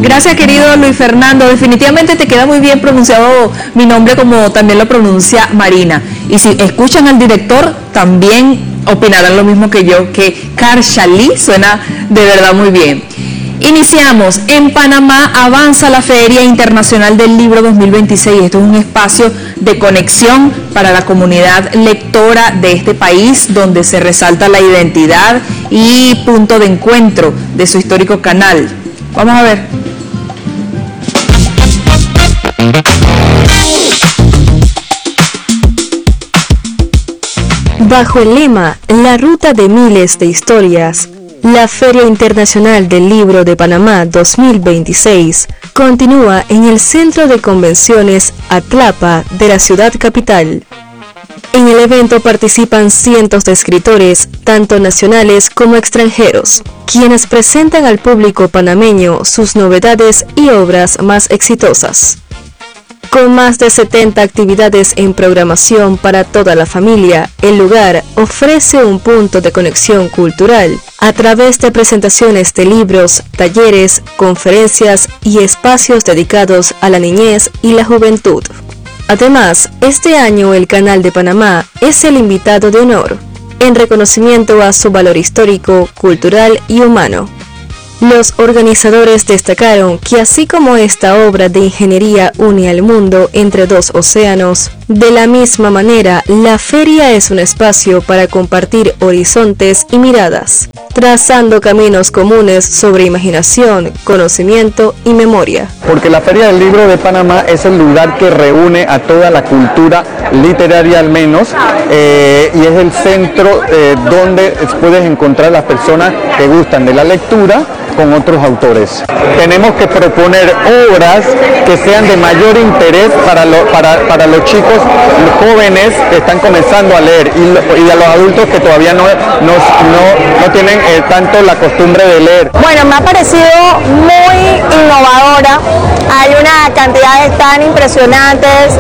Gracias, querido Luis Fernando. Definitivamente te queda muy bien pronunciado mi nombre, como también lo pronuncia Marina. Y si escuchan al director, también opinarán lo mismo que yo, que Karshali suena de verdad muy bien. Iniciamos. En Panamá avanza la Feria Internacional del Libro 2026. Esto es un espacio de conexión para la comunidad lectora de este país, donde se resalta la identidad y punto de encuentro de su histórico canal. Vamos a ver. Bajo el lema La ruta de miles de historias, la Feria Internacional del Libro de Panamá 2026 continúa en el Centro de Convenciones Atlapa de la ciudad capital. En el evento participan cientos de escritores, tanto nacionales como extranjeros, quienes presentan al público panameño sus novedades y obras más exitosas. Con más de 70 actividades en programación para toda la familia, el lugar ofrece un punto de conexión cultural a través de presentaciones de libros, talleres, conferencias y espacios dedicados a la niñez y la juventud. Además, este año el Canal de Panamá es el invitado de honor, en reconocimiento a su valor histórico, cultural y humano. Los organizadores destacaron que así como esta obra de ingeniería une al mundo entre dos océanos, de la misma manera la feria es un espacio para compartir horizontes y miradas, trazando caminos comunes sobre imaginación, conocimiento y memoria. Porque la Feria del Libro de Panamá es el lugar que reúne a toda la cultura literaria al menos, y es el centro donde puedes encontrar las personas que gustan de la lectura con otros autores. Tenemos que proponer obras que sean de mayor interés para los chicos, los jóvenes que están comenzando a leer y a los adultos que todavía no tienen tanto la costumbre de leer. Bueno, me ha parecido muy innovadora. Hay una cantidad de tan impresionantes,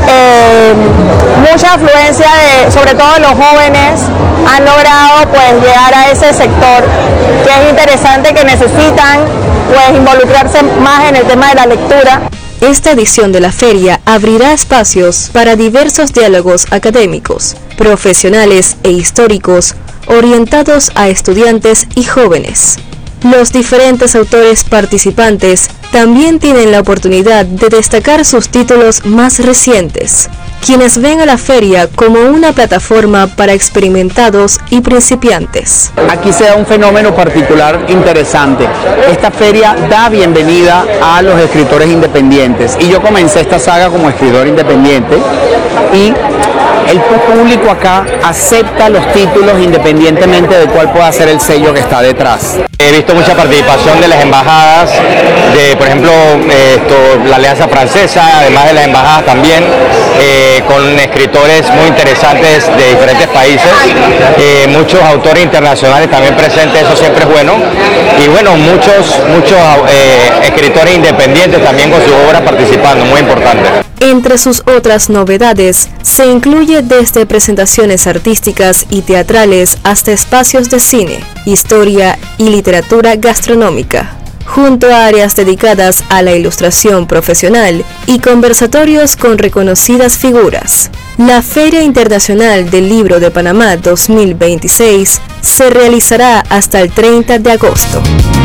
mucha afluencia de, sobre todo los jóvenes, han logrado pues llegar a ese sector que es interesante, que necesitan pues involucrarse más en el tema de la lectura. Esta edición de la feria abrirá espacios para diversos diálogos académicos, profesionales e históricos orientados a estudiantes y jóvenes. Los diferentes autores participantes también tienen la oportunidad de destacar sus títulos más recientes, quienes ven a la feria como una plataforma para experimentados y principiantes. Aquí se da un fenómeno particular interesante. Esta feria da bienvenida a los escritores independientes y yo comencé esta saga como escritor independiente y el público acá acepta los títulos independientemente de cuál pueda ser el sello que está detrás. He visto mucha participación de las embajadas, de por ejemplo la Alianza Francesa, además de las embajadas también, con escritores muy interesantes de diferentes países, muchos autores internacionales también presentes, eso siempre es bueno, y bueno, muchos escritores independientes también con sus obras participando, muy importante. Entre sus otras novedades, se incluye desde presentaciones artísticas y teatrales hasta espacios de cine, historia y literatura gastronómica, junto a áreas dedicadas a la ilustración profesional y conversatorios con reconocidas figuras. La Feria Internacional del Libro de Panamá 2026 se realizará hasta el 30 de agosto.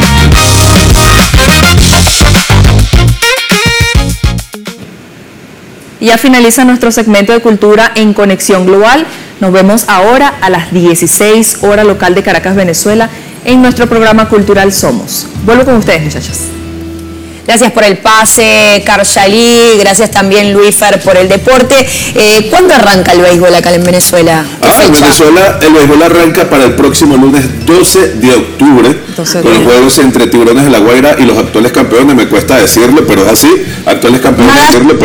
Ya finaliza nuestro segmento de cultura en Conexión Global. Nos vemos ahora a las 16 hora local de Caracas, Venezuela, en nuestro programa cultural Somos. Vuelvo con ustedes, muchachos. Gracias por el pase, Karshali, gracias también, Luífer, por el deporte. ¿Cuándo arranca el béisbol acá en Venezuela? En Venezuela el béisbol arranca para el próximo lunes 12 de octubre, con los juegos entre Tiburones de La Guaira y los actuales campeones, me cuesta decirlo, pero es así, actuales campeones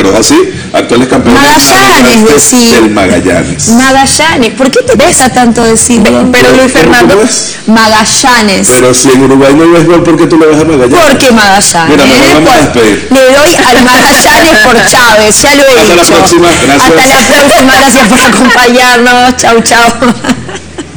del Magallanes. Magallanes, ¿por qué te pesa tanto decirlo? Pero Luis Fernando, Magallanes. Pero si en Uruguay no hay béisbol, ¿por qué tú le vas a Magallanes? ¿Por qué Magallanes? Mira, vamos a despedir. Le doy al Magallanes por Chávez, ya lo he dicho. Hasta la próxima, gracias. Hasta la próxima, gracias por acompañarnos. Chau, chau.